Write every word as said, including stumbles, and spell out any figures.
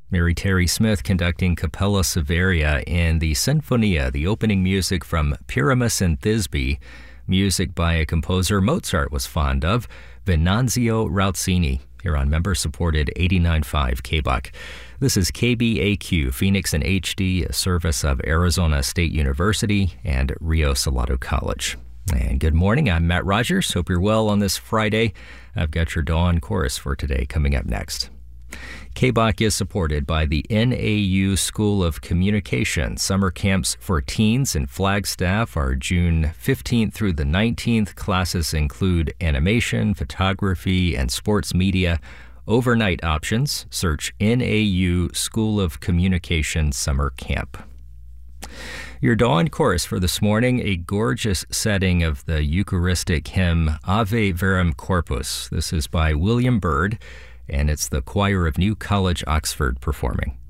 Mary Terry Smith conducting Capella Severia in the Sinfonia, the opening music from Pyramus and Thisbe, music by a composer Mozart was fond of, Venanzio Rauzzini, here on member-supported eighty-nine point five K B U C. This is K B A Q, Phoenix in H D, a service of Arizona State University and Rio Salado College. And good morning, I'm Matt Rogers. Hope you're well on this Friday. I've got your Dawn Chorus for today coming up next. K B O C is supported by the N A U School of Communication. Summer camps for teens in Flagstaff are June fifteenth through the nineteenth. Classes include animation, photography, and sports media. Overnight options, search N A U School of Communication Summer Camp. Your Dawn Chorus for this morning, a gorgeous setting of the Eucharistic hymn Ave Verum Corpus. This is by William Byrd, and it's the Choir of New College, Oxford performing.